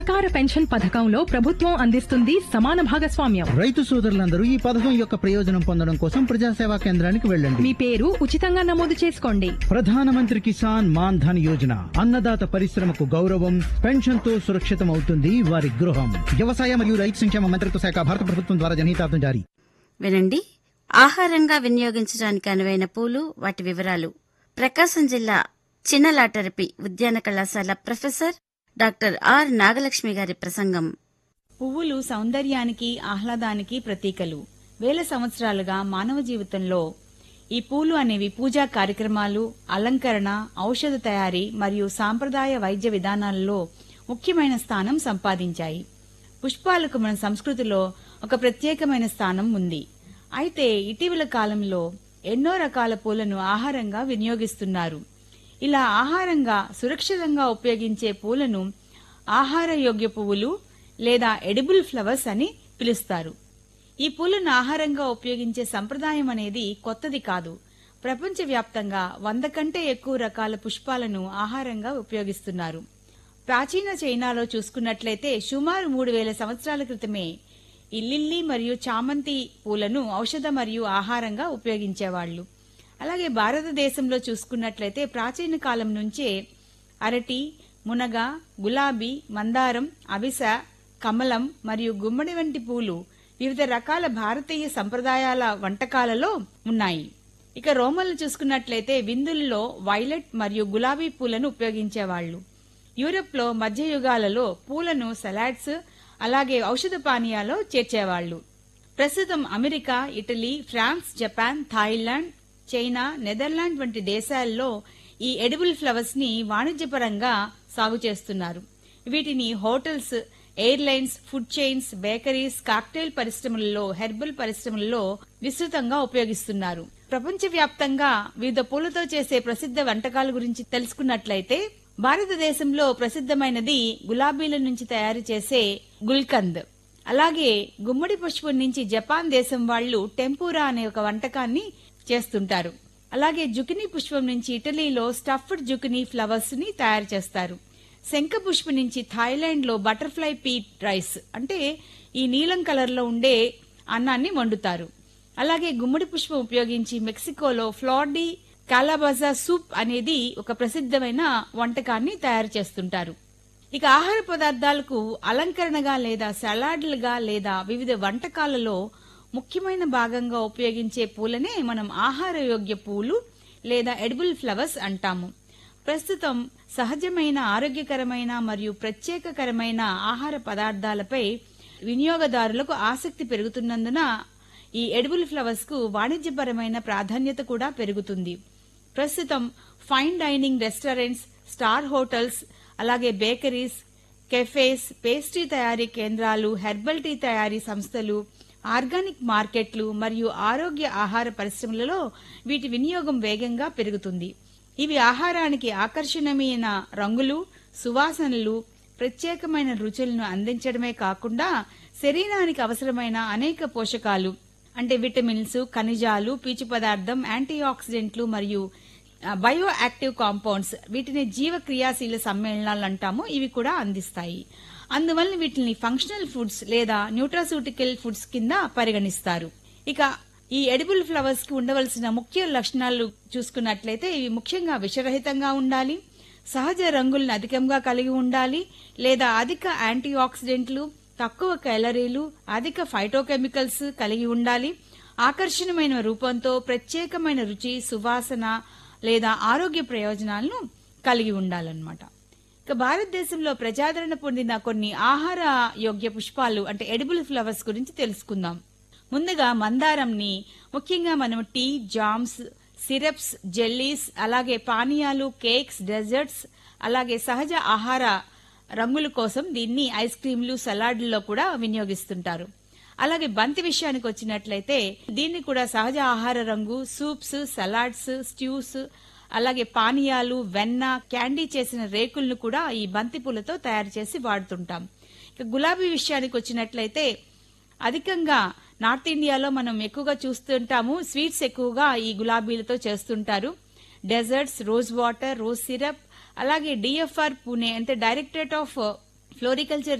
సహకార పెన్షన్ పథకంలో ప్రభుత్వం అందిస్తుంది సమాన భాగస్వామ్యం. రైతు సోదరులందరూ ఈ పథకం యొక్క ప్రయోజనం పొందడం కోసం ప్రజాసేవా కేంద్రానికి వెళ్ళండి. మీ పేరు ఉచితంగా నమోదు చేసుకోండి. ప్రధానమంత్రి కిసాన్ మాన్ ధన్ యోజన అన్నదాత పరిశ్రమకు గౌరవం, పెన్షన్ తో సురక్షితం అవుతుంది వారి గృహం. వ్యవసాయ మరియు రైతు సంక్షేమ మంత్రిత్వ శాఖ భారత ప్రభుత్వం ద్వారా జనహితార్థం జారీ. వినండి, ఆహారంగా వినియోగించడానికి అనువైన పూలు, వాటి వివరాలు. ప్రకాశం జిల్లా చిన్నలాటరపి ఉద్యాన కళాశాల ప్రొఫెసర్ డాక్టర్ ఆర్ నాగలక్ష్మి గారి ప్రసంగం. పువ్వులు సౌందర్యానికి, ఆహ్లాదానికి ప్రతీకలు. వేల సంవత్సరాలుగా మానవ జీవితంలో ఈ పూలు అనేవి పూజా కార్యక్రమాలు, అలంకరణ, ఔషధ తయారీ మరియు సాంప్రదాయ వైద్య విధానాలలో ముఖ్యమైన స్థానం సంపాదించాయి. పుష్పాలకు మన సంస్కృతిలో ఒక ప్రత్యేకమైన స్థానం ఉంది. అయితే ఇటీవల కాలంలో ఎన్నో రకాల పూలను ఆహారంగా వినియోగిస్తున్నారు. ఇలా ఆహారంగా సురక్షితంగా ఉపయోగించే పూలను ఆహారయోగ్య పువ్వులు లేదా ఎడిబుల్ ఫ్లవర్స్ అని పిలుస్తారు. ఈ పూలను ఆహారంగా ఉపయోగించే సంప్రదాయం అనేది కొత్తది కాదు. ప్రపంచవ్యాప్తంగా 100 కంటే ఎక్కువ రకాల పుష్పాలను ఆహారంగా ఉపయోగిస్తున్నారు. ప్రాచీన చైనాలో చూసుకున్నట్లయితే సుమారు 3000 సంవత్సరాల క్రితమే ఈ లిల్లీ మరియు చామంతి పూలను ఔషధ మరియు ఆహారంగా ఉపయోగించేవాళ్లు. అలాగే భారతదేశంలో చూసుకున్నట్లయితే ప్రాచీన కాలం నుంచే అరటి, మునగ, గులాబీ, మందారం, అవిస, కమలం మరియు గుమ్మడి వంటి పూలు వివిధ రకాల భారతీయ సంప్రదాయాల వంటకాలలో ఉన్నాయి. ఇక రోమన్లు చూసుకున్నట్లయితే విందుల్లో వైలెట్ మరియు గులాబీ పూలను ఉపయోగించేవాళ్లు. యూరప్ లో మధ్యయుగాలలో పూలను సలాడ్స్, అలాగే ఔషధ పానీయాల్లో చేర్చేవాళ్లు. ప్రస్తుతం America, Italy, France, Japan, Thailand, China, Netherland వంటి దేశాల్లో ఈ ఎడిబుల్ ఫ్లవర్స్ ని వాణిజ్యపరంగా సాగు చేస్తున్నారు. వీటిని hotels, airlines, food chains, bakeries, cocktail పరిశ్రమలలో, హెర్బల్ పరిశ్రమలలో విస్తృతంగా ఉపయోగిస్తున్నారు. ప్రపంచవ్యాప్తంగా వివిధ పూలతో చేసే ప్రసిద్ధ వంటకాల గురించి తెలుసుకున్నట్లయితే భారతదేశంలో ప్రసిద్ధమైనది గులాబీల నుంచి తయారు చేసే గుల్కంద్. అలాగే గుమ్మడి పుష్పం నుంచి జపాన్ దేశం వాళ్లు టెంపూరా అనే ఒక వంటకాన్ని చేస్తుంటారు. అలాగే జుకినీ పుష్పం నుంచి ఇటలీలో స్టఫ్డ్ జుకినీ ఫ్లవర్స్ ని తయారు చేస్తారు. శంఖ పుష్పం నుంచి థాయిలాండ్ లో బటర్ఫ్లై పీట్ రైస్ అంటే ఈ నీలం కలర్ లో ఉండే అన్నాన్ని వండుతారు. అలాగే గుమ్మడి పుష్పం ఉపయోగించి మెక్సికోలో ఫ్లార్డీ కాలాబాజా సూప్ అనేది ఒక ప్రసిద్ధమైన వంటకాన్ని తయారు చేస్తుంటారు. ఇక ఆహార పదార్థాలకు అలంకరణగా లేదా సలాడ్లుగా లేదా వివిధ వంటకాలలో ముఖ్యమైన భాగంగా ఉపయోగించే పూలనే మనం ఆహారయోగ్య పూలు లేదా ఎడిబుల్ ఫ్లవర్స్ అంటాము. ప్రస్తుతం సహజమైన, ఆరోగ్యకరమైన మరియు ప్రత్యేకకరమైన ఆహార పదార్థాలపై వినియోగదారులకు ఆసక్తి పెరుగుతున్నందున ఈ ఎడిబుల్ ఫ్లవర్స్ కు వాణిజ్యపరమైన ప్రాధాన్యత కూడా పెరుగుతుంది. ప్రస్తుతం fine dining restaurants, star hotels, అలాగే బేకరీస్, కెఫేస్, పేస్ట్రీ తయారీ కేంద్రాలు, హెర్బల్ టీ తయారీ సంస్థలు, ఆర్గానిక్ మార్కెట్లు మరియు ఆరోగ్య ఆహార పరిశ్రమలలో వీటి వినియోగం వేగంగా పెరుగుతుంది. ఇవి ఆహారానికి ఆకర్షణీయమైన రంగులు, సువాసనలు, ప్రత్యేకమైన రుచులను అందించడమే కాకుండా శరీరానికి అవసరమైన అనేక పోషకాలు అంటే విటమిన్స్, ఖనిజాలు, పీచు పదార్థం, యాంటీ ఆక్సిడెంట్లు మరియు బయో యాక్టివ్ కాంపౌండ్స్, వీటిని జీవ క్రియాశీల సమ్మేళనాలు అంటాము, ఇవి కూడా అందిస్తాయి. అందువల్ల వీటిని ఫంక్షనల్ ఫుడ్స్ లేదా న్యూట్రాసూటికల్ ఫుడ్స్ కింద పరిగణిస్తారు. ఇక ఈ ఎడిబుల్ ఫ్లవర్స్ కి ఉండవలసిన ముఖ్య లక్షణాలు చూసుకున్నట్లయితే ఇవి ముఖ్యంగా విషరహితంగా ఉండాలి, సహజ రంగులను అధికంగా కలిగి ఉండాలి, లేదా అధిక యాంటీ ఆక్సిడెంట్లు, తక్కువ క్యాలరీలు, అధిక ఫైటోకెమికల్స్ కలిగి ఉండాలి, ఆకర్షణీయమైన రూపంతో ప్రత్యేకమైన రుచి, సువాసన లేదా ఆరోగ్య ప్రయోజనాలను కలిగి ఉండాలన్నమాట. ఇక భారతదేశంలో ప్రజాదరణ పొందిన కొన్ని ఆహార యోగ్య పుష్పాలు అంటే ఎడిబుల్ ఫ్లవర్స్ గురించి తెలుసుకుందాం. ముందుగా మందారంని ముఖ్యంగా మనం టీ, జామ్స్, సిరప్స్, జెల్లీస్, అలాగే పానీయాలు, కేక్స్, డెజర్ట్స్, అలాగే సహజ ఆహార రంగుల కోసం దీన్ని ఐస్ క్రీంలు, సలాడ్లలో కూడా వినియోగిస్తుంటారు. అలాగే బంతి విషయానికి వచ్చినట్లయితే దీన్ని కూడా సహజ ఆహార రంగు, సూప్స్, సలాడ్స్, స్ట్యూస్, అలాగే పానీయాలు, వెన్న, క్యాండీ చేసిన రేకులను కూడా ఈ బంతి పూలతో తయారు చేసి వాడుతుంటాం. ఇక గులాబీ విషయానికి వచ్చినట్లయితే అధికంగా నార్త్ ఇండియాలో మనం ఎక్కువగా చూస్తుంటాము. స్వీట్స్ ఎక్కువగా ఈ గులాబీలతో చేస్తుంటారు. Desserts, rose water, rose syrup, అలాగే డిఎఫ్ఆర్ పూణే అంటే డైరెక్టరేట్ ఆఫ్ ఫ్లోరికల్చర్